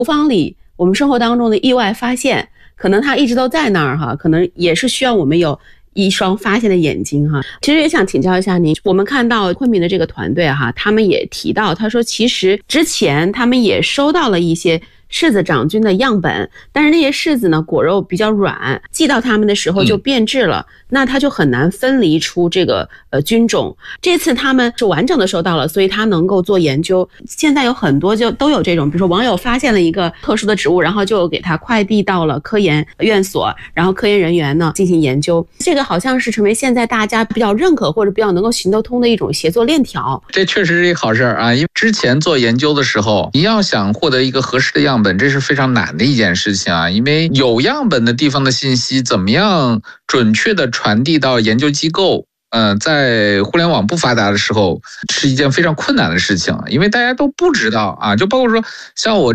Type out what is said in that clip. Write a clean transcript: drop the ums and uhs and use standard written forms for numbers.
厨房里我们生活当中的意外发现，可能它一直都在那儿哈，可能也是需要我们有一双发现的眼睛哈。其实也想请教一下您，我们看到昆明的这个团队哈，他们也提到，他说其实之前他们也收到了一些柿子长菌的样本，但是那些柿子呢果肉比较软，寄到他们的时候就变质了，那它就很难分离出这个菌种。这次他们是完整的收到了，所以他能够做研究。现在有很多就都有这种，比如说网友发现了一个特殊的植物，然后就给它快递到了科研院所，然后科研人员呢进行研究。这个好像是成为现在大家比较认可或者比较能够行得通的一种协作链条。 这确实是一个好事啊，因为之前做研究的时候，你要想获得一个合适的样本，这是非常难的一件事情啊，因为有样本的地方的信息怎么样准确的传递到研究机构，在互联网不发达的时候是一件非常困难的事情，因为大家都不知道啊，就包括说像我